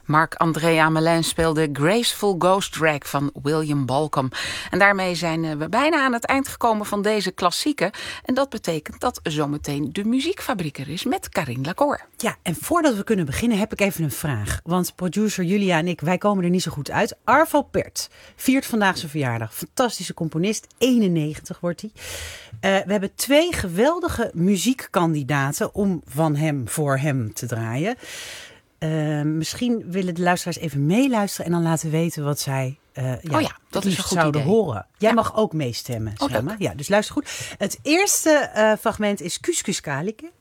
Marc-André Amelin speelde Graceful Ghost Drag van William Balcom. En daarmee zijn we bijna aan het eind gekomen van deze klassieke. En dat betekent dat zometeen de muziekfabriek er is met Carine Lacour. Ja, en voordat we kunnen beginnen heb ik even een vraag. Want producer Julia en ik, wij komen er niet zo goed uit. Arvo Pärt viert vandaag zijn verjaardag. Fantastische componist, 91 wordt hij. We hebben 2 geweldige muziekkandidaten om van hem voor hem te draaien. Misschien willen de luisteraars even meeluisteren en dan laten weten wat zij dat is een goed zouden idee. horen. Jij mag ook meestemmen, Selma. Ja, dus luister goed. Het eerste fragment is Kuskus Kalike.